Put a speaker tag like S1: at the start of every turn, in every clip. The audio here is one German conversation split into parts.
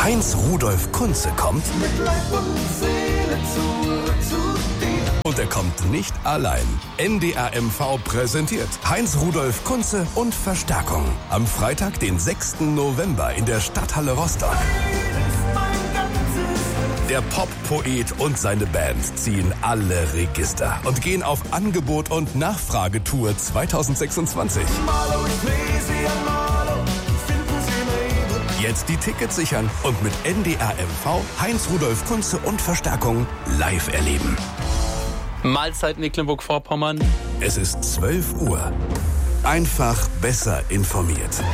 S1: Heinz Rudolf Kunze kommt.
S2: Mit Leib und Seele zu dir.
S1: Und er kommt nicht allein. NDR MV präsentiert Heinz Rudolf Kunze und Verstärkung. Am Freitag, den 6. November in der Stadthalle Rostock. Der Pop-Poet und seine Band ziehen alle Register und gehen auf Angebot- und Nachfragetour 2026. Jetzt die Tickets sichern und mit NDR MV Heinz Rudolf Kunze und Verstärkung live erleben.
S3: Mahlzeit Mecklenburg-Vorpommern.
S1: Es ist 12 Uhr. Einfach besser informiert.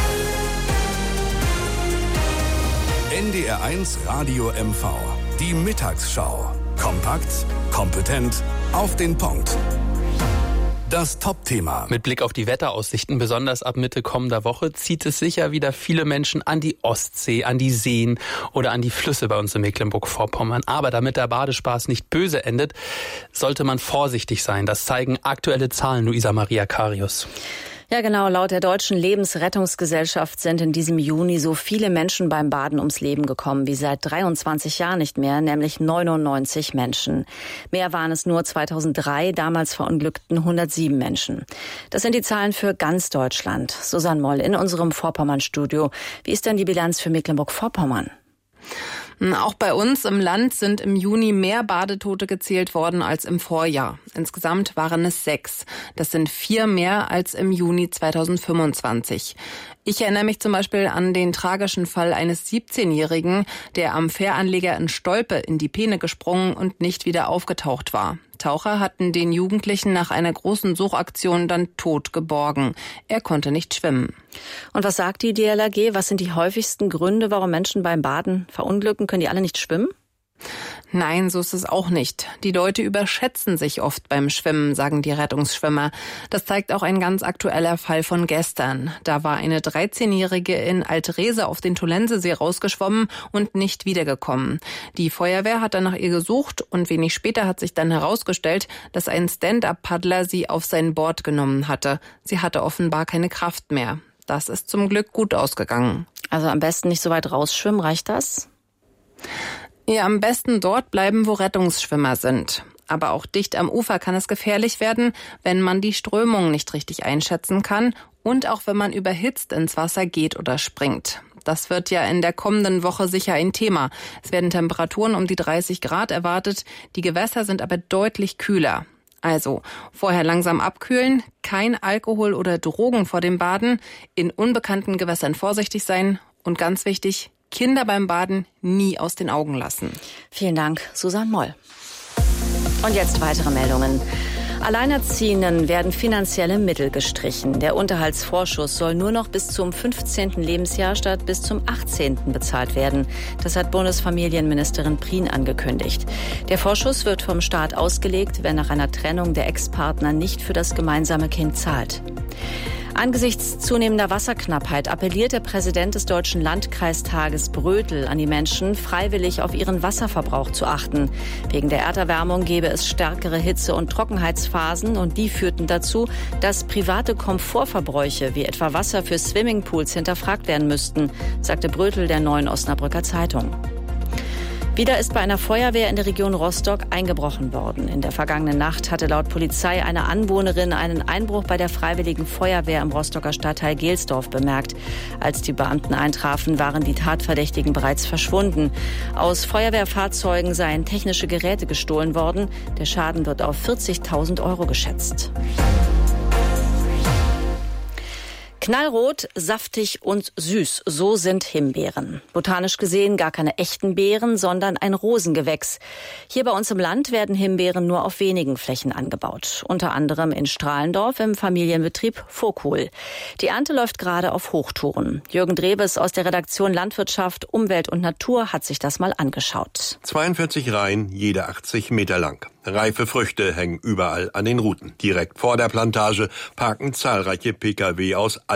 S1: NDR 1 Radio MV. Die Mittagsschau. Kompakt, kompetent, auf den Punkt. Das Top-Thema.
S3: Mit Blick auf die Wetteraussichten, besonders ab Mitte kommender Woche, zieht es sicher wieder viele Menschen an die Ostsee, an die Seen oder an die Flüsse bei uns in Mecklenburg-Vorpommern. Aber damit der Badespaß nicht böse endet, sollte man vorsichtig sein. Das zeigen aktuelle Zahlen, Luisa Maria Karius.
S4: Ja, genau. Laut der Deutschen Lebensrettungsgesellschaft sind in diesem Juni so viele Menschen beim Baden ums Leben gekommen wie seit 23 Jahren nicht mehr, nämlich 99 Menschen. Mehr waren es nur 2003, damals verunglückten 107 Menschen. Das sind die Zahlen für ganz Deutschland. Susanne Moll in unserem Vorpommern-Studio. Wie ist denn die Bilanz für Mecklenburg-Vorpommern?
S5: Auch bei uns im Land sind im Juni mehr Badetote gezählt worden als im Vorjahr. Insgesamt waren es 6. Das sind 4 mehr als im Juni 2025. Ich erinnere mich zum Beispiel an den tragischen Fall eines 17-Jährigen, der am Fähranleger in Stolpe in die Peene gesprungen und nicht wieder aufgetaucht war. Taucher hatten den Jugendlichen nach einer großen Suchaktion dann tot geborgen. Er konnte nicht schwimmen.
S4: Und was sagt die DLRG? Was sind die häufigsten Gründe, warum Menschen beim Baden verunglücken? Können die alle nicht schwimmen?
S5: Nein, so ist es auch nicht. Die Leute überschätzen sich oft beim Schwimmen, sagen die Rettungsschwimmer. Das zeigt auch ein ganz aktueller Fall von gestern. Da war eine 13-Jährige in Alt-Rehse auf den Tolensesee rausgeschwommen und nicht wiedergekommen. Die Feuerwehr hat dann nach ihr gesucht und wenig später hat sich dann herausgestellt, dass ein Stand-up-Paddler sie auf sein Board genommen hatte. Sie hatte offenbar keine Kraft mehr. Das ist zum Glück gut ausgegangen.
S4: Also am besten nicht so weit rausschwimmen, reicht das?
S5: Ja, am besten dort bleiben, wo Rettungsschwimmer sind. Aber auch dicht am Ufer kann es gefährlich werden, wenn man die Strömung nicht richtig einschätzen kann und auch wenn man überhitzt ins Wasser geht oder springt. Das wird ja in der kommenden Woche sicher ein Thema. Es werden Temperaturen um die 30 Grad erwartet, die Gewässer sind aber deutlich kühler. Also vorher langsam abkühlen, kein Alkohol oder Drogen vor dem Baden, in unbekannten Gewässern vorsichtig sein und ganz wichtig, Kinder beim Baden nie aus den Augen lassen.
S4: Vielen Dank, Susanne Moll. Und jetzt weitere Meldungen. Alleinerziehenden werden finanzielle Mittel gestrichen. Der Unterhaltsvorschuss soll nur noch bis zum 15. Lebensjahr statt bis zum 18. bezahlt werden. Das hat Bundesfamilienministerin Prien angekündigt. Der Vorschuss wird vom Staat ausgelegt, wenn nach einer Trennung der Ex-Partner nicht für das gemeinsame Kind zahlt. Angesichts zunehmender Wasserknappheit appelliert der Präsident des Deutschen Landkreistages Brötel an die Menschen, freiwillig auf ihren Wasserverbrauch zu achten. Wegen der Erderwärmung gäbe es stärkere Hitze- und Trockenheitsphasen und die führten dazu, dass private Komfortverbräuche wie etwa Wasser für Swimmingpools hinterfragt werden müssten, sagte Brötel der Neuen Osnabrücker Zeitung. Wieder ist bei einer Feuerwehr in der Region Rostock eingebrochen worden. In der vergangenen Nacht hatte laut Polizei eine Anwohnerin einen Einbruch bei der Freiwilligen Feuerwehr im Rostocker Stadtteil Gelsdorf bemerkt. Als die Beamten eintrafen, waren die Tatverdächtigen bereits verschwunden. Aus Feuerwehrfahrzeugen seien technische Geräte gestohlen worden. Der Schaden wird auf 40.000 € geschätzt. Knallrot, saftig und süß, so sind Himbeeren. Botanisch gesehen gar keine echten Beeren, sondern ein Rosengewächs. Hier bei uns im Land werden Himbeeren nur auf wenigen Flächen angebaut. Unter anderem in Strahlendorf im Familienbetrieb Vogthuhl. Die Ernte läuft gerade auf Hochtouren. Jürgen Dreves aus der Redaktion Landwirtschaft, Umwelt und Natur hat sich das mal angeschaut.
S6: 42 Reihen, jede 80 Meter lang. Reife Früchte hängen überall an den Routen. Direkt vor der Plantage parken zahlreiche Pkw aus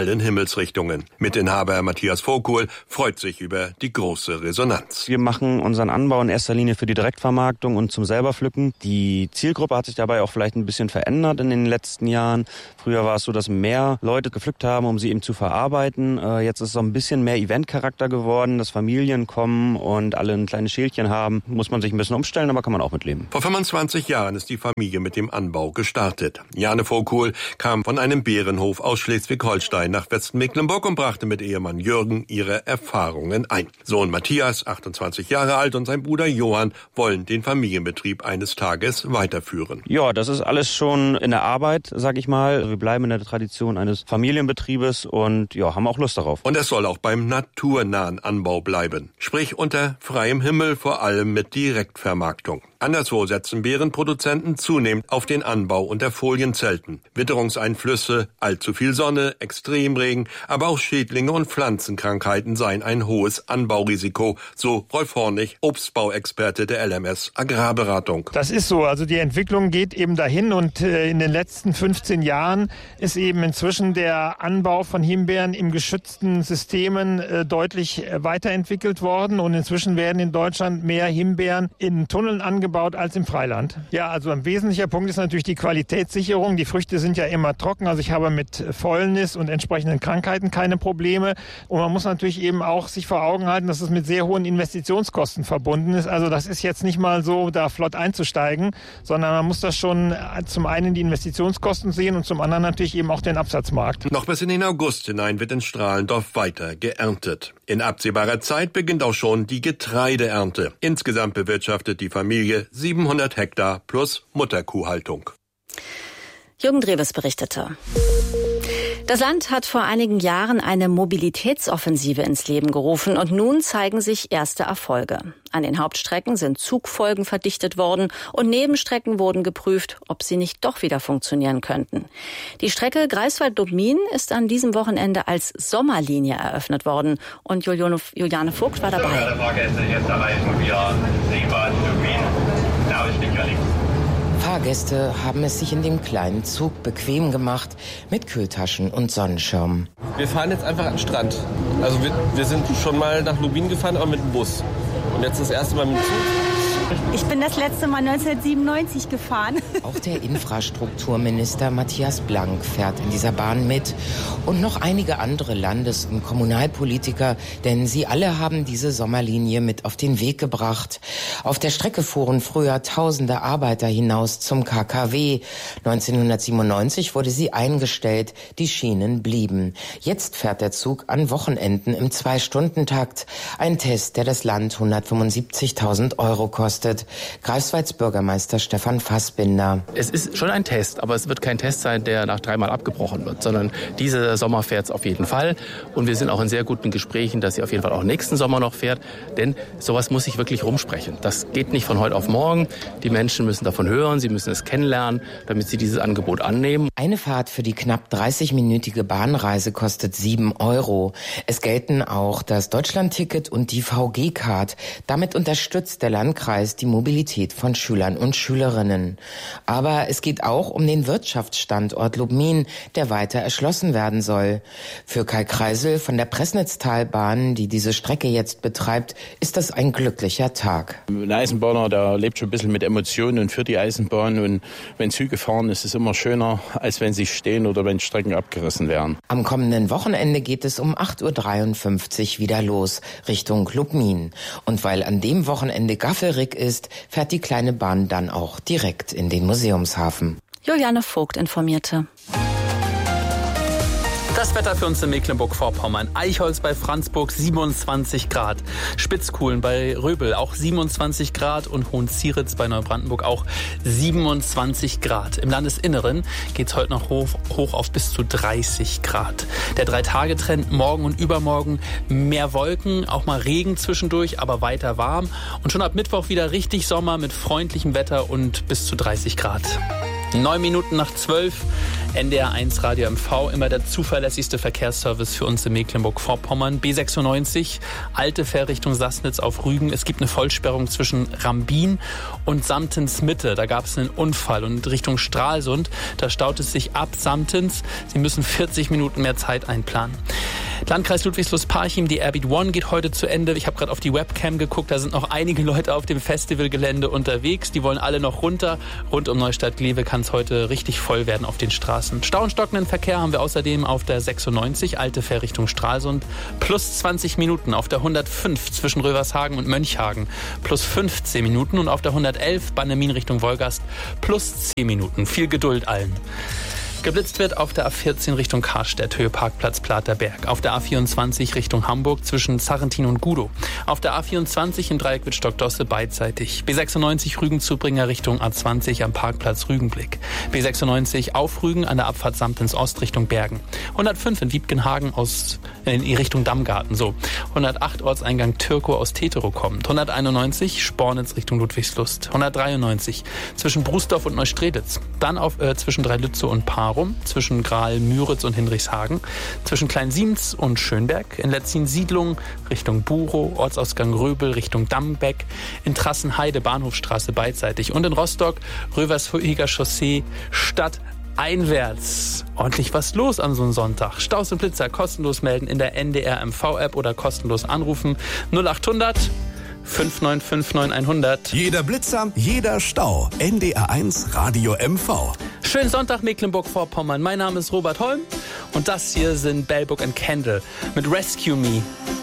S6: allen Himmelsrichtungen. Mitinhaber Matthias Voghul freut sich über die große Resonanz.
S7: Wir machen unseren Anbau in erster Linie für die Direktvermarktung und zum selber pflücken. Die Zielgruppe hat sich dabei auch vielleicht ein bisschen verändert in den letzten Jahren. Früher war es so, dass mehr Leute gepflückt haben, um sie eben zu verarbeiten. Jetzt ist es so ein bisschen mehr Eventcharakter geworden, dass Familien kommen und alle ein kleines Schälchen haben. Muss man sich ein bisschen umstellen, aber kann man auch mitleben.
S6: Vor 25 Jahren ist die Familie mit dem Anbau gestartet. Jane Voghul kam von einem Bärenhof aus Schleswig-Holstein nach Westmecklenburg und brachte mit Ehemann Jürgen ihre Erfahrungen ein. Sohn Matthias, 28 Jahre alt, und sein Bruder Johann wollen den Familienbetrieb eines Tages weiterführen.
S7: Ja, das ist alles schon in der Arbeit, sag ich mal. Wir bleiben in der Tradition eines Familienbetriebes und ja, haben auch Lust darauf.
S6: Und es soll auch beim naturnahen Anbau bleiben. Sprich unter freiem Himmel, vor allem mit Direktvermarktung. Anderswo setzen Beerenproduzenten zunehmend auf den Anbau unter Folienzelten. Witterungseinflüsse, allzu viel Sonne, Extremregen, aber auch Schädlinge und Pflanzenkrankheiten seien ein hohes Anbaurisiko, so Rolf Hornig, Obstbauexperte der LMS Agrarberatung.
S8: Das ist so, also die Entwicklung geht eben dahin und in den letzten 15 Jahren ist eben inzwischen der Anbau von Himbeeren im geschützten Systemen deutlich weiterentwickelt worden und inzwischen werden in Deutschland mehr Himbeeren in Tunneln angebaut als im Freiland. Ja, also ein wesentlicher Punkt ist natürlich die Qualitätssicherung. Die Früchte sind ja immer trocken, also ich habe mit Fäulnis und entsprechenden Krankheiten keine Probleme. Und man muss natürlich eben auch sich vor Augen halten, dass es mit sehr hohen Investitionskosten verbunden ist. Also das ist jetzt nicht mal so, da flott einzusteigen, sondern man muss das schon zum einen die Investitionskosten sehen und zum anderen natürlich eben auch den Absatzmarkt.
S6: Noch bis in den August hinein wird in Strahlendorf weiter geerntet. In absehbarer Zeit beginnt auch schon die Getreideernte. Insgesamt bewirtschaftet die Familie 700 Hektar plus Mutterkuhhaltung.
S4: Jürgen Dreves berichtete. Das Land hat vor einigen Jahren eine Mobilitätsoffensive ins Leben gerufen und nun zeigen sich erste Erfolge. An den Hauptstrecken sind Zugfolgen verdichtet worden und Nebenstrecken wurden geprüft, ob sie nicht doch wieder funktionieren könnten. Die Strecke Greifswald-Lubmin ist an diesem Wochenende als Sommerlinie eröffnet worden und Juliane Vogt war dabei.
S9: Alle Fahrgäste, jetzt erreichen wir Seebad-Lubmin. Der Ausstieg links.
S10: Fahrgäste haben es sich in dem kleinen Zug bequem gemacht mit Kühltaschen und Sonnenschirm.
S11: Wir fahren jetzt einfach an den Strand. Also wir sind schon mal nach Lubmin gefahren, aber mit dem Bus. Und jetzt das erste Mal mit dem Zug.
S12: Ich bin das letzte Mal 1997 gefahren.
S10: Auch der Infrastrukturminister Matthias Blank fährt in dieser Bahn mit und noch einige andere Landes- und Kommunalpolitiker, denn sie alle haben diese Sommerlinie mit auf den Weg gebracht. Auf der Strecke fuhren früher tausende Arbeiter hinaus zum KKW. 1997 wurde sie eingestellt, die Schienen blieben. Jetzt fährt der Zug an Wochenenden im 2-Stunden-Takt. Ein Test, der das Land 175.000 € kostet. Greifswalds Bürgermeister Stefan Fassbinder.
S13: Es ist schon ein Test, aber es wird kein Test sein, der nach 3-mal abgebrochen wird, sondern dieser Sommer fährt es auf jeden Fall. Und wir sind auch in sehr guten Gesprächen, dass sie auf jeden Fall auch nächsten Sommer noch fährt. Denn sowas muss sich wirklich rumsprechen. Das geht nicht von heute auf morgen. Die Menschen müssen davon hören, sie müssen es kennenlernen, damit sie dieses Angebot annehmen.
S10: Eine Fahrt für die knapp 30-minütige Bahnreise kostet 7 €. Es gelten auch das Deutschlandticket und die VG-Card. Damit unterstützt der Landkreis die Mobilität von Schülern und Schülerinnen. Aber es geht auch um den Wirtschaftsstandort Lubmin, der weiter erschlossen werden soll. Für Kai Kreisel von der Pressnitztalbahn, die diese Strecke jetzt betreibt, ist das ein glücklicher Tag.
S14: Ein Eisenbahner, der lebt schon ein bisschen mit Emotionen und für die Eisenbahn. Und wenn Züge fahren, ist es immer schöner, als wenn sie stehen oder wenn Strecken abgerissen werden.
S10: Am kommenden Wochenende geht es um 8:53 Uhr wieder los, Richtung Lubmin. Und weil an dem Wochenende Gaffelrig ist, fährt die kleine Bahn dann auch direkt in den Museumshafen.
S4: Juliane Vogt informierte.
S3: Das Wetter für uns in Mecklenburg-Vorpommern. Eichholz bei Franzburg 27 Grad. Spitzkuhlen bei Röbel auch 27 Grad und Hohenzieritz bei Neubrandenburg auch 27 Grad. Im Landesinneren geht es heute noch hoch auf bis zu 30 Grad. Der 3-Tage-Trend morgen und übermorgen mehr Wolken, auch mal Regen zwischendurch, aber weiter warm. Und schon ab Mittwoch wieder richtig Sommer mit freundlichem Wetter und bis zu 30 Grad. 9 Minuten nach 12, NDR 1 Radio MV, immer der zuverlässigste Verkehrsservice für uns in Mecklenburg-Vorpommern. B96, alte Fährrichtung Sassnitz auf Rügen. Es gibt eine Vollsperrung zwischen Rambin und Samtens Mitte. Da gab es einen Unfall. Und Richtung Stralsund, da staut es sich ab Samtens. Sie müssen 40 Minuten mehr Zeit einplanen. Landkreis Ludwigslust-Parchim, die Airbeat One geht heute zu Ende. Ich habe gerade auf die Webcam geguckt, da sind noch einige Leute auf dem Festivalgelände unterwegs. Die wollen alle noch runter. Rund um Neustadt-Glewe kann es heute richtig voll werden auf den Straßen. Stau und stockenden Verkehr haben wir außerdem auf der 96, alte Fährrichtung Stralsund. Plus 20 Minuten auf der 105 zwischen Rövershagen und Mönchhagen. Plus 15 Minuten und auf der 111 Bannemin Richtung Wolgast. Plus 10 Minuten. Viel Geduld allen. Geblitzt wird auf der A14 Richtung Karstedt, Höhe Parkplatz Platerberg. Auf der A24 Richtung Hamburg zwischen Sarrentin und Gudow. Auf der A24 im Dreieck Wittstock-Dosse beidseitig. B96 Rügen-Zubringer Richtung A20 am Parkplatz Rügenblick. B96 auf Rügen an der Abfahrt Samtens Ost Richtung Bergen. 105 in Wiebkenhagen in Richtung Dammgarten. 108 Ortseingang Türkow aus Teterow kommt. 191 Spornitz Richtung Ludwigslust. 193 zwischen Brusdorf und Neustreditz. Dann zwischen Dreilützow und Parum, zwischen Graal, Müritz und Hinrichshagen, zwischen Kleinsiemens und Schönberg, in Letzin-Siedlung Richtung Burow, Ortsausgang Röbel Richtung Dammbeck, in Trassenheide Bahnhofstraße beidseitig und in Rostock Röversheger Chaussee Stadt einwärts. Ordentlich was los an so einem Sonntag. Staus und Blitzer kostenlos melden in der NDR MV-App oder kostenlos anrufen 0800 5959100.
S1: Jeder Blitzer, jeder Stau. NDR 1 Radio MV.
S3: Schönen Sonntag Mecklenburg-Vorpommern. Mein Name ist Robert Holm und das hier sind Bell Book & Candle mit Rescue Me.